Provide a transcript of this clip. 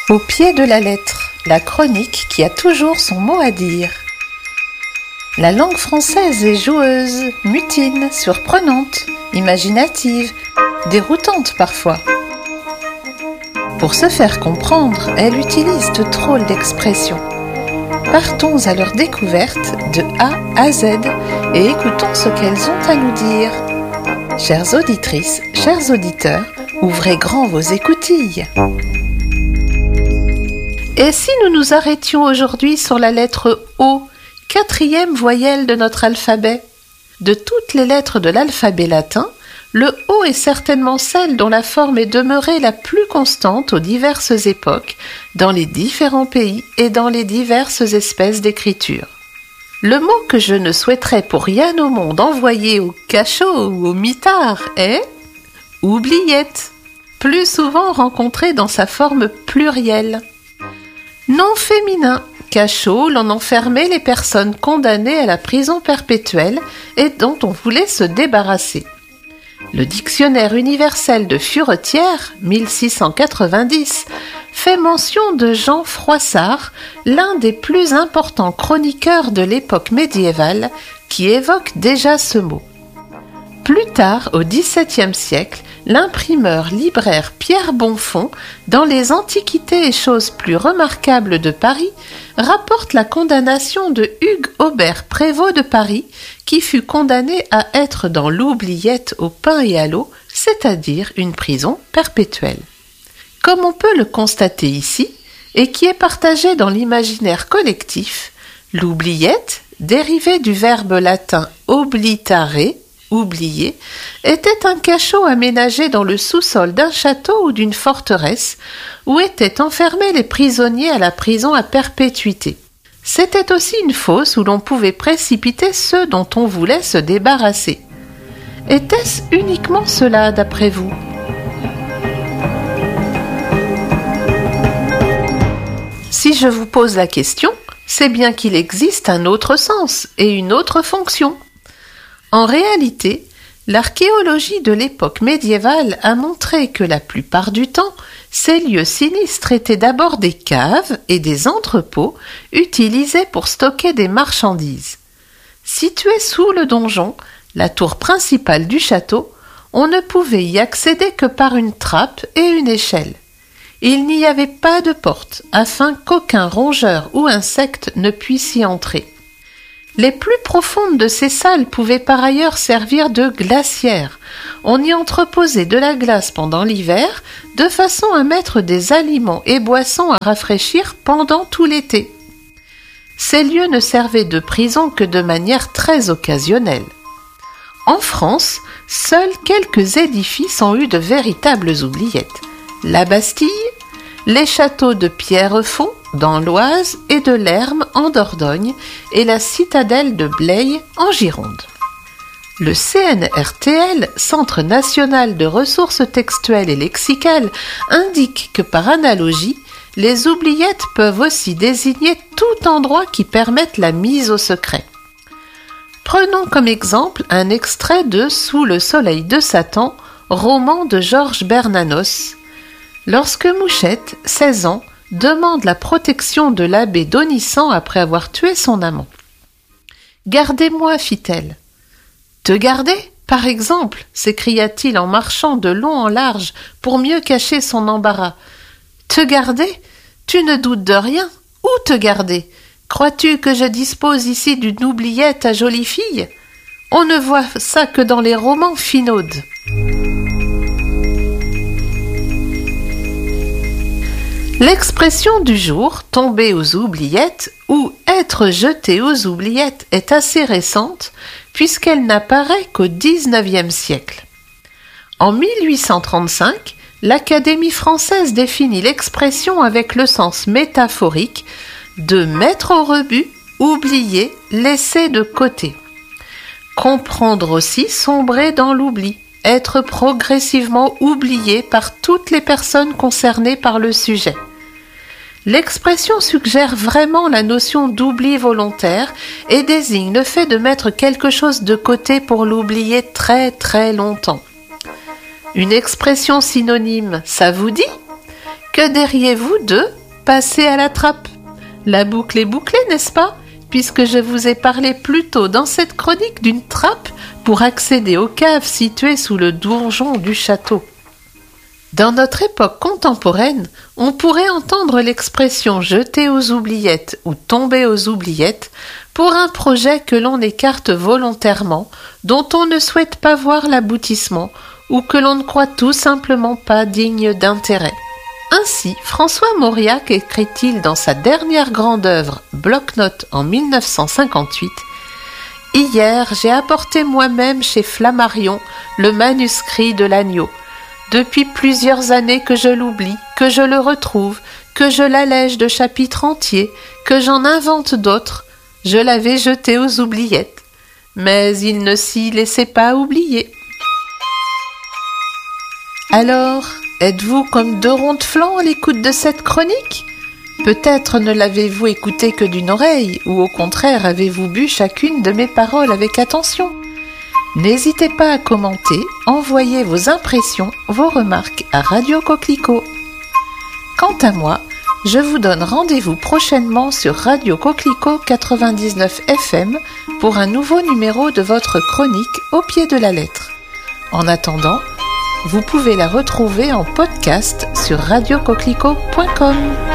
Au pied de la lettre, la chronique qui a toujours son mot à dire. La langue française est joueuse, mutine, surprenante, imaginative, déroutante parfois. Pour se faire comprendre, elle utilise de drôles d'expressions. Partons à leur découverte de A à Z et écoutons ce qu'elles ont à nous dire. Chères auditrices, chers auditeurs, ouvrez grand vos écoutilles. Et si nous nous arrêtions aujourd'hui sur la lettre O, quatrième voyelle de notre alphabet? De toutes les lettres de l'alphabet latin, le O est certainement celle dont la forme est demeurée la plus constante aux diverses époques, dans les différents pays et dans les diverses espèces d'écriture. Le mot que je ne souhaiterais pour rien au monde envoyer au cachot ou au mitard est « oubliette », plus souvent rencontré dans sa forme plurielle. Nom féminin, cachot, l'on enfermait les personnes condamnées à la prison perpétuelle et dont on voulait se débarrasser. Le dictionnaire universel de Furetière, 1690, fait mention de Jean Froissart, l'un des plus importants chroniqueurs de l'époque médiévale, qui évoque déjà ce mot. Plus tard, au XVIIe siècle, l'imprimeur libraire Pierre Bonfons, dans les Antiquités et choses plus remarquables de Paris, rapporte la condamnation de Hugues Aubert Prévost de Paris, qui fut condamné à être dans l'oubliette au pain et à l'eau, c'est-à-dire une prison perpétuelle. Comme on peut le constater ici, et qui est partagé dans l'imaginaire collectif, l'oubliette, dérivée du verbe latin oblitare, oublié, était un cachot aménagé dans le sous-sol d'un château ou d'une forteresse où étaient enfermés les prisonniers à la prison à perpétuité. C'était aussi une fosse où l'on pouvait précipiter ceux dont on voulait se débarrasser. Était-ce uniquement cela d'après vous ? Si je vous pose la question, c'est bien qu'il existe un autre sens et une autre fonction. En réalité, l'archéologie de l'époque médiévale a montré que la plupart du temps, ces lieux sinistres étaient d'abord des caves et des entrepôts utilisés pour stocker des marchandises. Situés sous le donjon, la tour principale du château, on ne pouvait y accéder que par une trappe et une échelle. Il n'y avait pas de porte afin qu'aucun rongeur ou insecte ne puisse y entrer. Les plus profondes de ces salles pouvaient par ailleurs servir de glacières. On y entreposait de la glace pendant l'hiver, de façon à mettre des aliments et boissons à rafraîchir pendant tout l'été. Ces lieux ne servaient de prison que de manière très occasionnelle. En France, seuls quelques édifices ont eu de véritables oubliettes. La Bastille, les châteaux de Pierrefonds, dans l'Oise, et de Lermes en Dordogne, et la citadelle de Blaye en Gironde. Le CNRTL, Centre national de ressources textuelles et lexicales, indique que par analogie, les oubliettes peuvent aussi désigner tout endroit qui permette la mise au secret. Prenons comme exemple un extrait de Sous le soleil de Satan, roman de Georges Bernanos. Lorsque Mouchette, 16 ans, demande la protection de l'abbé Donissan après avoir tué son amant. « Gardez-moi, fit-elle. »« Te garder, par exemple » s'écria-t-il en marchant de long en large pour mieux cacher son embarras. « Te garder ? Tu ne doutes de rien. Où te garder ? Crois-tu que je dispose ici d'une oubliette à jolie fille ? On ne voit ça que dans les romans finaudes. » L'expression du jour, tomber aux oubliettes ou être jeté aux oubliettes est assez récente puisqu'elle n'apparaît qu'au XIXe siècle. En 1835, l'Académie française définit l'expression avec le sens métaphorique de mettre au rebut, oublier, laisser de côté. Comprendre aussi sombrer dans l'oubli, être progressivement oublié par toutes les personnes concernées par le sujet. L'expression suggère vraiment la notion d'oubli volontaire et désigne le fait de mettre quelque chose de côté pour l'oublier très très longtemps. Une expression synonyme, ça vous dit ? Que diriez-vous de passer à la trappe? La boucle est bouclée, n'est-ce pas? Puisque je vous ai parlé plus tôt dans cette chronique d'une trappe pour accéder aux caves situées sous le donjon du château. Dans notre époque contemporaine, on pourrait entendre l'expression « jeter aux oubliettes » ou « tomber aux oubliettes » pour un projet que l'on écarte volontairement, dont on ne souhaite pas voir l'aboutissement ou que l'on ne croit tout simplement pas digne d'intérêt. Ainsi, François Mauriac écrit-il dans sa dernière grande œuvre, Bloc-Notes en 1958, « Hier, j'ai apporté moi-même chez Flammarion le manuscrit de l'agneau. Depuis plusieurs années que je l'oublie, que je le retrouve, que je l'allège de chapitres entiers, que j'en invente d'autres, je l'avais jeté aux oubliettes. Mais il ne s'y laissait pas oublier. » Alors, êtes-vous comme deux ronds de flanc à l'écoute de cette chronique? Peut-être ne l'avez-vous écoutée que d'une oreille, ou au contraire avez-vous bu chacune de mes paroles avec attention. N'hésitez pas à commenter, envoyer vos impressions, vos remarques à Radio Coquelicot. Quant à moi, je vous donne rendez-vous prochainement sur Radio Coquelicot 99 FM pour un nouveau numéro de votre chronique Au pied de la lettre. En attendant, vous pouvez la retrouver en podcast sur radiocoquelicot.com.